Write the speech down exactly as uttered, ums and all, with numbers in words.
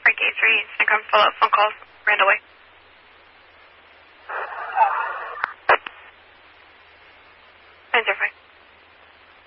Frank eight three, Syncom follow-up phone calls, Randall Way.